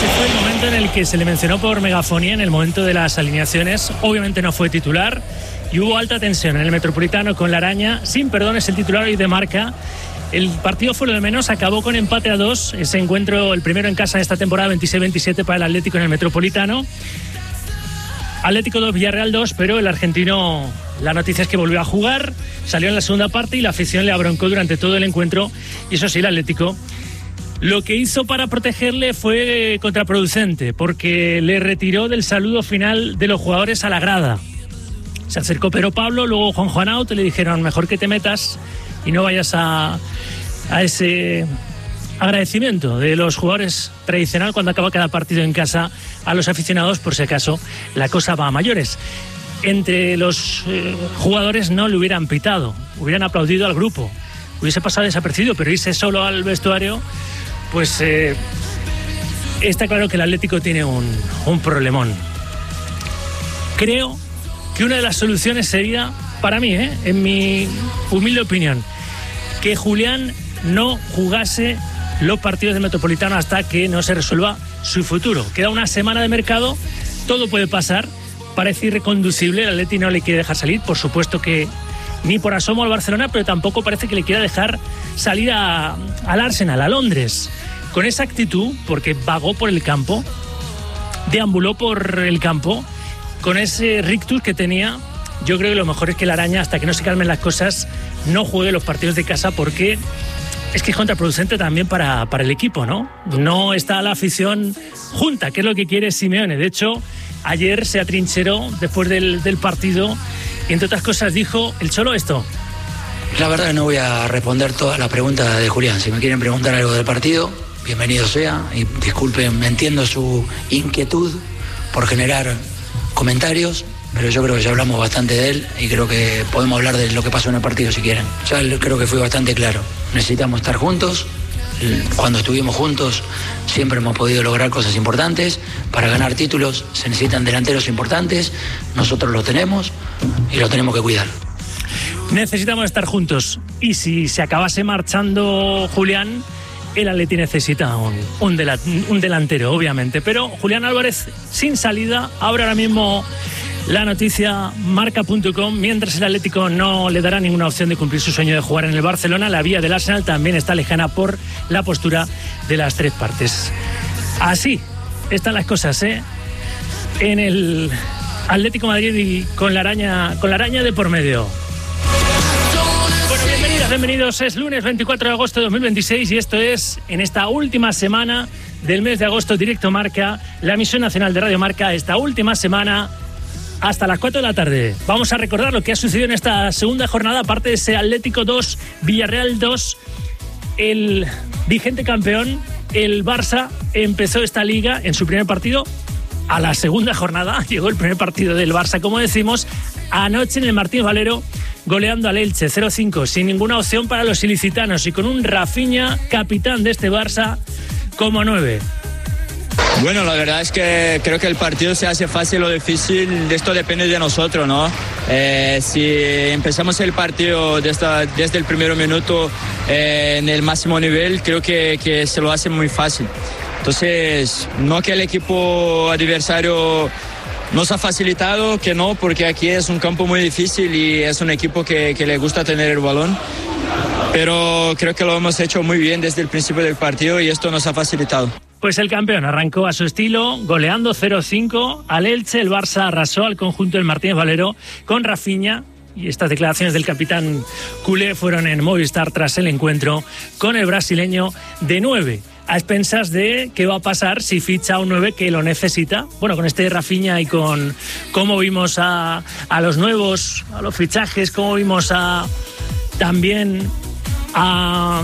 Ese fue el momento en el que se le mencionó por megafonía en el momento de las alineaciones. Obviamente no fue titular y hubo alta tensión en el Metropolitano con la Araña. Sin perdón es el titular hoy de Marca. El partido fue lo de menos, acabó con empate a 2. Ese encuentro, el primero en casa de esta temporada, 26-27 para el Atlético en el Metropolitano. Atlético 2, Villarreal 2, pero el argentino, la noticia es que volvió a jugar, salió en la segunda parte y la afición le abroncó durante todo el encuentro. Y eso sí, el Atlético lo que hizo para protegerle fue contraproducente, porque le retiró del saludo final de los jugadores a la grada. Se acercó Pedro Pablo, luego Juan Aut, le dijeron mejor que te metas y no vayas a ese agradecimiento de los jugadores tradicional cuando acaba cada partido en casa a los aficionados, por si acaso la cosa va a mayores. Entre los jugadores no le hubieran pitado, hubieran aplaudido al grupo, hubiese pasado desapercibido, pero irse solo al vestuario, pues está claro que el Atlético tiene un problemón. Creo que una de las soluciones sería, para mí, en mi humilde opinión, que Julián no jugase los partidos del Metropolitano hasta que no se resuelva su futuro. Queda una semana de mercado, todo puede pasar, parece irreconducible, el Atleti no le quiere dejar salir, por supuesto que ni por asomo al Barcelona, pero tampoco parece que le quiera dejar salir al Arsenal, a Londres. Con esa actitud, porque vagó por el campo, deambuló por el campo, con ese rictus que tenía, yo creo que lo mejor es que la Araña, hasta que no se calmen las cosas, no juegue los partidos de casa, porque es que es contraproducente también para el equipo, ¿no? No está la afición junta, que es lo que quiere Simeone. De hecho, ayer se atrincheró después del partido y, entre otras cosas, dijo el Cholo esto. La verdad que no voy a responder todas las preguntas de Julián. Si me quieren preguntar algo del partido, bienvenido sea. Y disculpen, entiendo su inquietud por generar comentarios, pero yo creo que ya hablamos bastante de él y creo que podemos hablar de lo que pasó en el partido si quieren. Ya creo que fui bastante claro. Necesitamos estar juntos. Cuando estuvimos juntos siempre hemos podido lograr cosas importantes. Para ganar títulos se necesitan delanteros importantes. Nosotros los tenemos y los tenemos que cuidar. Necesitamos estar juntos. Y si se acabase marchando Julián, el Atleti necesita un delantero, obviamente. Pero Julián Álvarez sin salida. Ahora mismo la noticia marca.com, mientras el Atlético no le dará ninguna opción de cumplir su sueño de jugar en el Barcelona, la vía del Arsenal también está lejana por la postura de las tres partes. Así están las cosas, en el Atlético de Madrid y con la araña de por medio. Bueno, bienvenidos, es lunes 24 de agosto de 2026 y esto es, en esta última semana del mes de agosto, Directo Marca, la emisión nacional de Radio Marca, esta última semana hasta las 4 de la tarde. Vamos a recordar lo que ha sucedido en esta segunda jornada, aparte de ese Atlético 2, Villarreal 2, el vigente campeón, el Barça, empezó esta liga en su primer partido. A la segunda jornada llegó el primer partido del Barça, como decimos, anoche en el Martínez Valero, goleando al Elche 0-5, sin ninguna opción para los ilicitanos y con un Rafinha, capitán de este Barça, como 9. Bueno, la verdad es que creo que el partido se hace fácil o difícil, esto depende de nosotros, ¿no? Si empezamos el partido desde el primer minuto en el máximo nivel, creo que se lo hace muy fácil. Entonces, no que el equipo adversario nos ha facilitado, que no, porque aquí es un campo muy difícil y es un equipo que le gusta tener el balón, pero creo que lo hemos hecho muy bien desde el principio del partido y esto nos ha facilitado. Pues el campeón arrancó a su estilo, goleando 0-5 al Elche. El Barça arrasó al conjunto del Martínez Valero con Rafinha. Y estas declaraciones del capitán culé fueron en Movistar tras el encuentro con el brasileño de 9. A expensas de qué va a pasar si ficha un 9 que lo necesita. Bueno, con este Rafinha y con cómo vimos a los nuevos, a los fichajes, cómo vimos también a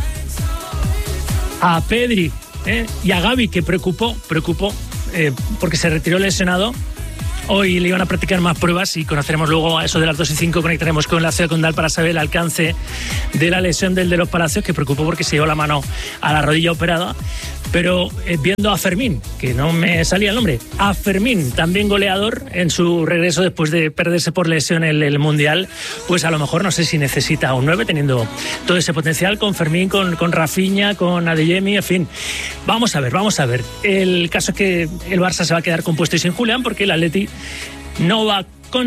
Pedri. Y a Gavi, que preocupó porque se retiró lesionado. Hoy le iban a practicar más pruebas y conoceremos luego a eso de las 2:05. Conectaremos con la ciudad condal para saber el alcance de la lesión del de los Palacios, que preocupó porque se llevó la mano a la rodilla operada. Pero viendo a Fermín, que no me salía el nombre, a Fermín, también goleador en su regreso después de perderse por lesión el Mundial, pues a lo mejor no sé si necesita un 9, teniendo todo ese potencial con Fermín, con Rafinha, con Adeyemi, en fin. Vamos a ver. El caso es que el Barça se va a quedar compuesto y sin Julián, porque el Atleti no va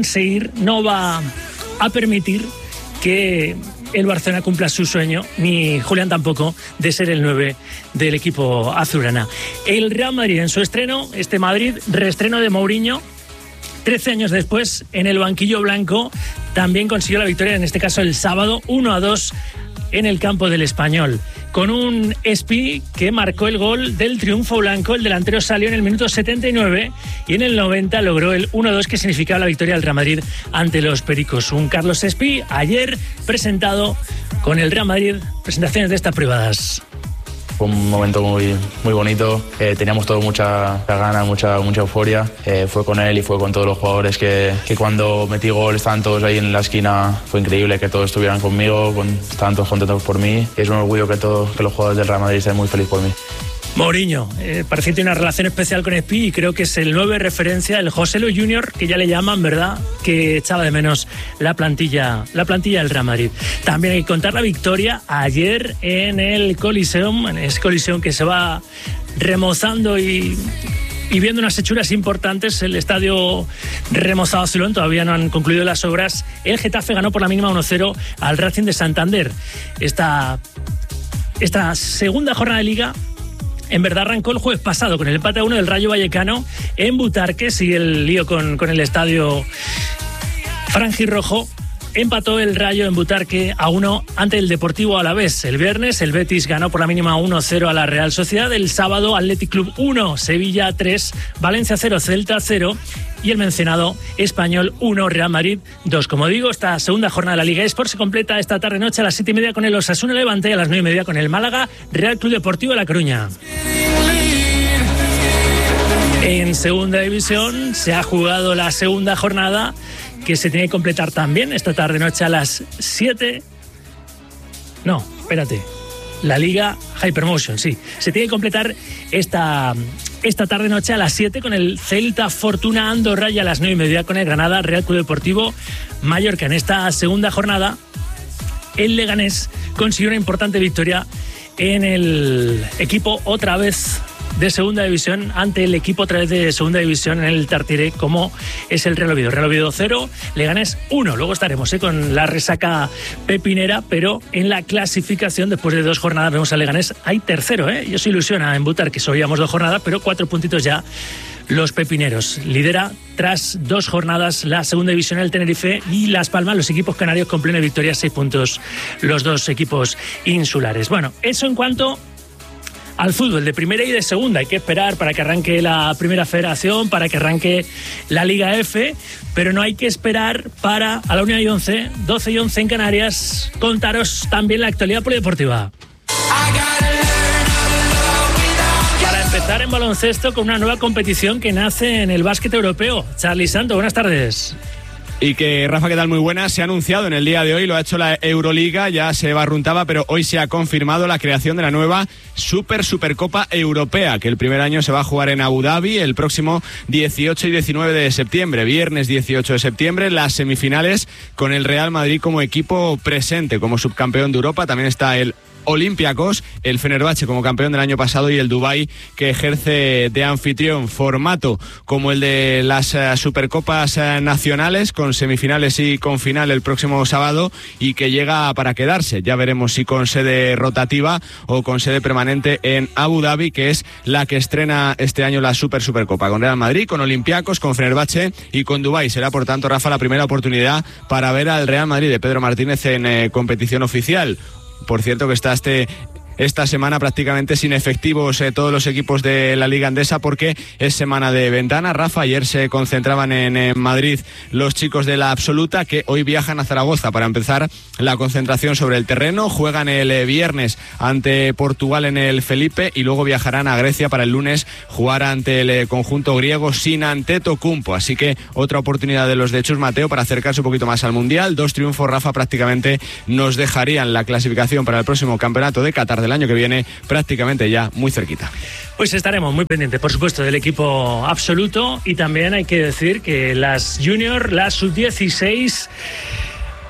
a permitir que el Barcelona cumpla su sueño, ni Julián tampoco, de ser el 9 del equipo azulgrana. El Real Madrid en su estreno, reestreno de Mourinho, 13 años después, en el banquillo blanco, también consiguió la victoria, en este caso el sábado, 1-2 en el campo del Español. Con un Espi que marcó el gol del triunfo blanco, el delantero salió en el minuto 79 y en el 90 logró el 1-2 que significaba la victoria del Real Madrid ante los Pericos. Un Carlos Espi ayer presentado con el Real Madrid, presentaciones de estas privadas. Fue un momento muy bonito, teníamos todos mucha gana, mucha euforia. Fue con él y fue con todos los jugadores que cuando metí gol estaban todos ahí en la esquina. Fue increíble que todos estuvieran conmigo, estaban todos contentos por mí. Es un orgullo que los jugadores del Real Madrid estén muy felices por mí. Mourinho, parece que tiene una relación especial con Espi y creo que es el 9 referencia, el Joselu Junior, que ya le llaman, ¿verdad? Que echaba de menos la plantilla del Real Madrid. También hay que contar la victoria ayer en el Coliseum, en ese Coliseum que se va remozando y viendo unas hechuras importantes. El estadio remozado Azulón, todavía no han concluido las obras. El Getafe ganó por la mínima 1-0 al Racing de Santander. Esta segunda jornada de Liga en verdad arrancó el jueves pasado con el empate a 1 del Rayo Vallecano en Butarque. Sigue el lío con el estadio franjirrojo. Empató el Rayo en Butarque a 1 ante el Deportivo Alavés. El viernes el Betis ganó por la mínima 1-0 a la Real Sociedad. El sábado Athletic Club 1, Sevilla 3, Valencia 0, Celta 0 y el mencionado Español 1, Real Madrid 2. Como digo, esta segunda jornada de la Liga eSport se completa esta tarde-noche a las 7:30 con el Osasuna Levante y a las 9:30 con el Málaga Real Club Deportivo de La Coruña. En segunda división se ha jugado la segunda jornada, que se tiene que completar también esta tarde-noche a las 7. No, espérate. La Liga Hypermotion, sí. Se tiene que completar esta tarde-noche a las 7 con el Celta Fortuna Andorra y a las 9:30 con el Granada Real Club Deportivo Mallorca. En esta segunda jornada, el Leganés consiguió una importante victoria en el equipo otra vez de segunda división ante el equipo otra vez de segunda división en el Tartiere, como es el Real Oviedo. Real Oviedo 0, Leganés 1. Luego estaremos con la resaca pepinera, pero en la clasificación después de 2 jornadas vemos a Leganés ahí tercero, Y os ilusiona en Butarque, que subíamos 2 jornadas, pero 4 puntitos ya los pepineros. Lidera tras 2 jornadas la segunda división el Tenerife y Las Palmas, los equipos canarios con plena victoria, 6 puntos los 2 equipos insulares. Bueno, eso en cuanto al fútbol de primera y de segunda. Hay que esperar para que arranque la primera federación, para que arranque la Liga F, pero no hay que esperar para a la 1:11, 12:11 en Canarias, contaros también la actualidad polideportiva. Para empezar en baloncesto con una nueva competición que nace en el básquet europeo. Charly Santo, buenas tardes. Y que, Rafa, ¿qué tal? Muy buena. Se ha anunciado en el día de hoy, lo ha hecho la Euroliga, ya se barruntaba, pero hoy se ha confirmado la creación de la nueva Supercopa Europea, que el primer año se va a jugar en Abu Dhabi el próximo 18 y 19 de septiembre. Viernes 18 de septiembre, las semifinales con el Real Madrid como equipo presente, como subcampeón de Europa. También está el Olympiacos, el Fenerbahce como campeón del año pasado y el Dubái que ejerce de anfitrión. Formato como el de las Supercopas nacionales, con semifinales y con final el próximo sábado, y que llega para quedarse. Ya veremos si con sede rotativa o con sede permanente en Abu Dhabi, que es la que estrena este año la Supercopa, con Real Madrid, con Olympiacos, con Fenerbahce y con Dubái. Será, por tanto, Rafa, la primera oportunidad para ver al Real Madrid de Pedro Martínez en competición oficial. Por cierto, que está esta semana prácticamente sin efectivos todos los equipos de la Liga Endesa, porque es semana de ventana. Rafa, ayer se concentraban en Madrid los chicos de la Absoluta, que hoy viajan a Zaragoza para empezar la concentración sobre el terreno. Juegan el viernes ante Portugal en el Felipe y luego viajarán a Grecia para el lunes jugar ante el conjunto griego sin Antetokounmpo. Así que otra oportunidad de los de Chus Mateo para acercarse un poquito más al Mundial. 2 triunfos, Rafa, prácticamente nos dejarían la clasificación para el próximo campeonato de Qatar del año que viene prácticamente ya muy cerquita. Pues estaremos muy pendientes, por supuesto, del equipo absoluto, y también hay que decir que las junior, las sub-16,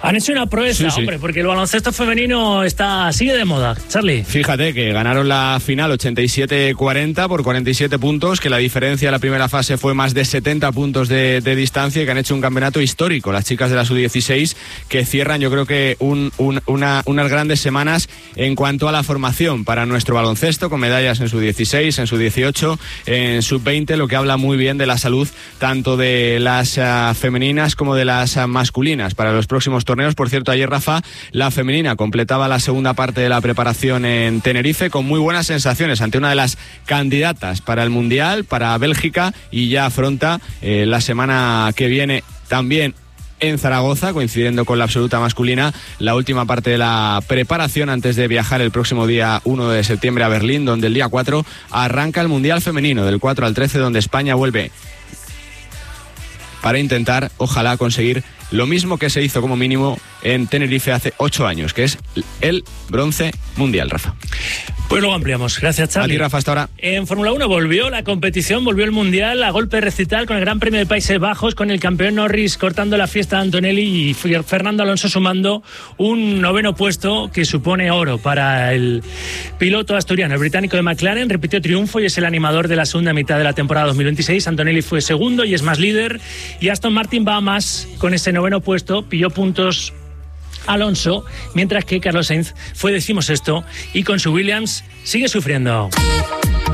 Han hecho una proeza, Sí. hombre, porque el baloncesto femenino sigue de moda. Charlie. Fíjate que ganaron la final 87-40 por 47 puntos, que la diferencia en la primera fase fue más de 70 puntos de distancia y que han hecho un campeonato histórico. Las chicas de la Sub-16 que cierran, yo creo que unas grandes semanas en cuanto a la formación para nuestro baloncesto, con medallas en Sub-16, en Sub-18, en Sub-20, lo que habla muy bien de la salud tanto de las femeninas como de las masculinas para los próximos torneos. Por cierto, ayer, Rafa, la femenina completaba la segunda parte de la preparación en Tenerife con muy buenas sensaciones ante una de las candidatas para el Mundial, para Bélgica, y ya afronta la semana que viene también en Zaragoza, coincidiendo con la absoluta masculina, la última parte de la preparación antes de viajar el próximo día 1 de septiembre a Berlín, donde el día 4 arranca el Mundial Femenino, del 4 al 13, donde España vuelve para intentar, ojalá, conseguir lo mismo que se hizo como mínimo en Tenerife hace 8 años, que es el bronce mundial, Rafa. Pues luego ampliamos. Gracias, Charlie. A ti, Rafa, hasta ahora. En Fórmula 1 volvió la competición, volvió el Mundial a golpe de recital con el Gran Premio de Países Bajos, con el campeón Norris cortando la fiesta de Antonelli y Fernando Alonso sumando un 9º puesto que supone oro para el piloto asturiano. El británico de McLaren repitió triunfo y es el animador de la segunda mitad de la temporada 2026. Antonelli fue segundo y es más líder. Y Aston Martin va a más con ese 9º puesto, pilló puntos Alonso, mientras que Carlos Sainz fue 16º y con su Williams sigue sufriendo.